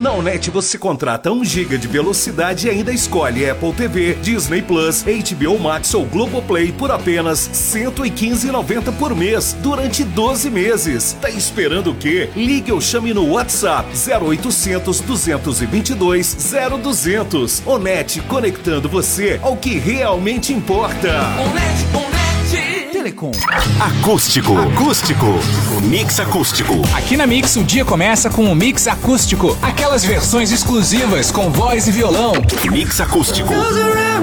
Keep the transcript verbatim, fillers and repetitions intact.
Na Onet você contrata um giga de velocidade e ainda escolhe Apple T V, Disney Plus, H B O Max ou Globoplay por apenas cento e quinze reais e noventa centavos por mês, durante doze meses. Tá esperando o quê? Ligue ou chame no WhatsApp zero oitocentos, duzentos e vinte e dois, zero duzentos. Onet, conectando você ao que realmente importa. Onet, Onet. Telecom. Acústico. Acústico. Mix acústico. Aqui na Mix o dia começa com o Mix acústico. Aquelas versões exclusivas com voz e violão. Mix acústico.